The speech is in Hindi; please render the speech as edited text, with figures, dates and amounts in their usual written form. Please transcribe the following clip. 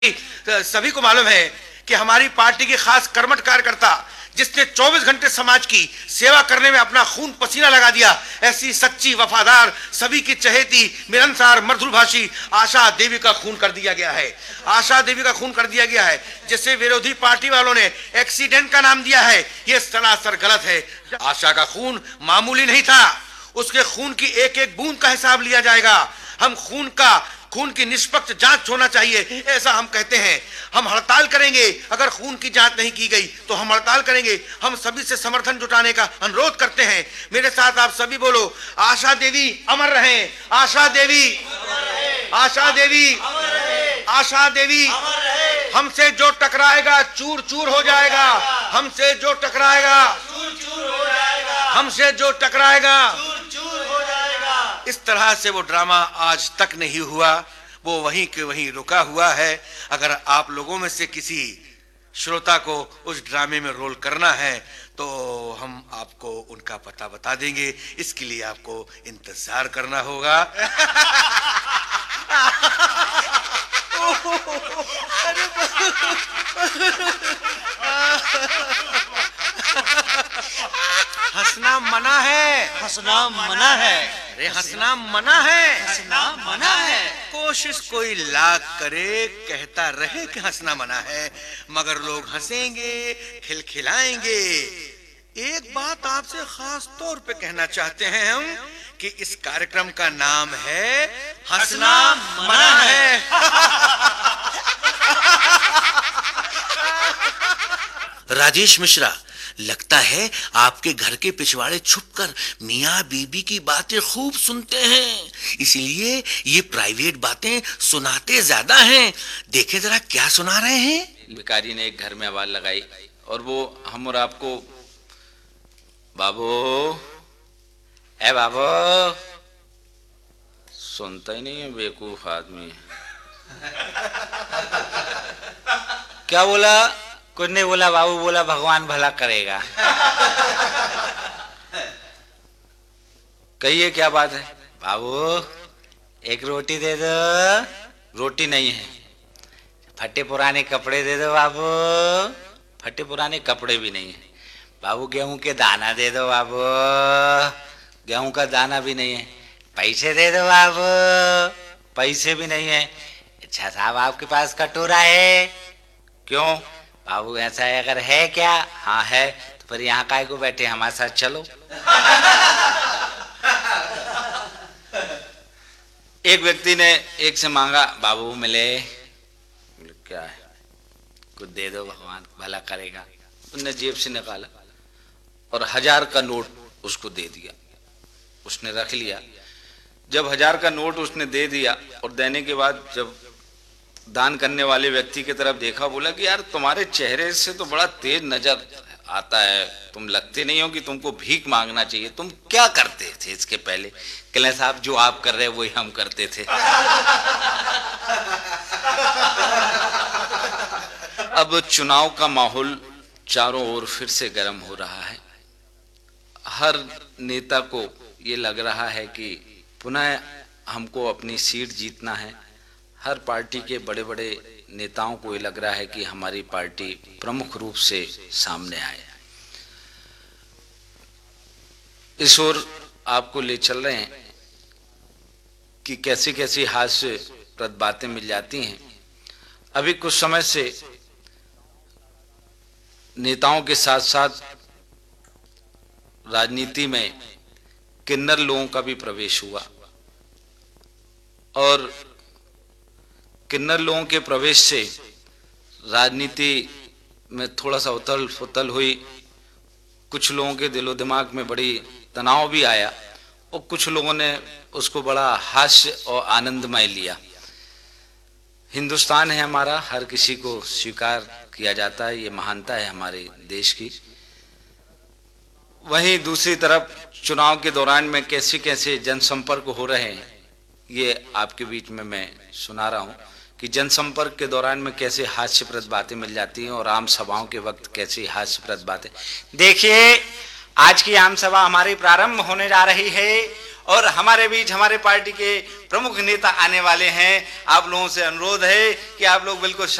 सभी को मालूम है कि हमारी पार्टी की खास कर्मठ कार्यकर्ता जिसने 24 घंटे समाज की सेवा करने में अपना खून पसीना लगा दिया, ऐसी सच्ची वफादार सभी की चहेती मिलनसार मृदुभाषी आशा देवी का खून कर दिया गया है। आशा देवी का खून कर दिया गया है, जिसे विरोधी पार्टी वालों ने एक्सीडेंट का नाम दिया है। यह सरासर गलत है। आशा का खून मामूली नहीं था, उसके खून की एक एक बूंद का हिसाब लिया जाएगा। हम खून की निष्पक्ष जांच होना चाहिए, ऐसा हम कहते हैं। हम हड़ताल करेंगे, अगर खून की जांच नहीं की गई तो हम हड़ताल करेंगे। हम सभी से समर्थन जुटाने का अनुरोध करते हैं। मेरे साथ आप सभी बोलो, आशा देवी अमर रहें, आशा देवी, आशा देवी, आशा देवी। हमसे जो टकराएगा चूर चूर हो जाएगा, हमसे जो टकराएगा चूर चूर हो जाएगा, हमसे जो टकराएगा चूर चूर हो जाएगा। इस तरह से वो ड्रामा आज तक नहीं हुआ, वो वहीं के वहीं रुका हुआ है। अगर आप लोगों में से किसी श्रोता को उस ड्रामे में रोल करना है तो हम आपको उनका पता बता देंगे। इसके लिए आपको इंतजार करना होगा। हंसना मना है, हंसना मना है, अरे हंसना मना है, हंसना मना है। कोशिश कोई लाख करे कहता रहे कि हंसना मना है, मगर लोग हंसेंगे, खिलखिलाएंगे। एक बात आपसे खास तौर पे कहना चाहते हैं हम कि इस कार्यक्रम का नाम है हंसना मना है। राजेश मिश्रा, लगता है आपके घर के पिछवाड़े छुपकर मियाँ बीबी की बातें खूब सुनते हैं, इसलिए ये प्राइवेट बातें सुनाते ज्यादा हैं। देखे जरा क्या सुना रहे हैं। भिखारी ने एक घर में आवाज लगाई और वो हम और आपको, बाबू, ए बाबू, सुनता ही नहीं है, बेवकूफ आदमी। क्या बोला? कुछ नहीं बोला बाबू, बोला भगवान भला करेगा। कहिए क्या बात है। बाबू एक रोटी दे दो। रोटी नहीं है। फटे पुराने कपड़े दे दो बाबू। फटे पुराने कपड़े भी नहीं है। बाबू गेहूं के दाना दे दो बाबू। गेहूं का दाना भी नहीं है। पैसे दे दो बाबू। पैसे भी नहीं है। अच्छा साहब, आपके पास कटोरा है? क्यों बाबू ऐसा है, अगर है क्या? हाँ है। तो फिर यहाँ काय को बैठे, हमारे साथ चलो। एक व्यक्ति ने एक से मांगा, बाबू मिले? क्या है? कुछ दे दो, भगवान भला करेगा। उसने जेब से निकाला और 1000 का नोट उसको दे दिया। उसने रख लिया। जब 1000 का नोट उसने दे दिया और देने के बाद जब दान करने वाले व्यक्ति की तरफ देखा, बोला कि यार तुम्हारे चेहरे से तो बड़ा तेज नजर आता है, तुम लगते नहीं हो कि तुमको भीख मांगना चाहिए। तुम क्या करते थे इसके पहले? कहले साहब, जो आप कर रहे वही हम करते थे। अब चुनाव का माहौल चारों ओर फिर से गर्म हो रहा है। हर नेता को ये लग रहा है कि पुनः हमको अपनी सीट जीतना है। हर पार्टी के बड़े बड़े नेताओं को ये लग रहा है कि हमारी पार्टी प्रमुख रूप से सामने आए। इस ओर आपको ले चल रहे हैं कि कैसी कैसी हास्यप्रद बातें मिल जाती हैं। अभी कुछ समय से नेताओं के साथ साथ राजनीति में किन्नर लोगों का भी प्रवेश हुआ और किन्नर लोगों के प्रवेश से राजनीति में थोड़ा सा उथल फुथल हुई। कुछ लोगों के दिलो दिमाग में बड़ी तनाव भी आया और कुछ लोगों ने उसको बड़ा हास्य और आनंदमय लिया। हिंदुस्तान है हमारा, हर किसी को स्वीकार किया जाता है, ये महानता है हमारे देश की। वहीं दूसरी तरफ चुनाव के दौरान में कैसे कैसे जनसंपर्क हो रहे हैं, ये आपके बीच में मैं सुना रहा हूं कि जनसंपर्क के दौरान में कैसे हास्यप्रद बातें मिल जाती हैं और आम सभाओं के वक्त कैसी हास्यप्रद बातें। देखिए, आज की आम सभा हमारी प्रारंभ होने जा रही है और हमारे बीच हमारे पार्टी के प्रमुख नेता आने वाले हैं। आप लोगों से अनुरोध है कि आप लोग बिल्कुल